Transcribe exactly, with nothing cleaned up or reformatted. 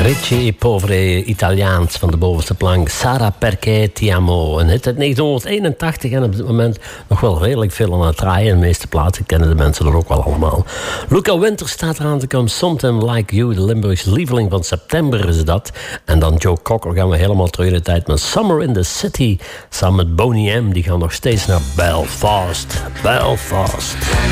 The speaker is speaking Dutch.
Ricci Povere, Italiaans van de bovenste plank. Sara Perché Ti Amo. Een hit uit negentien eenentachtig en op dit moment nog wel redelijk veel aan het draaien. De meeste plaatsen kennen de mensen er ook wel allemaal. Luca Winter staat eraan te komen. Something Like You, de Limburgse lieveling van september is dat. En dan Joe Cocker gaan we helemaal terug in de tijd met Summer in the City. Samen met Boney M. Die gaan nog steeds naar Belfast. Belfast.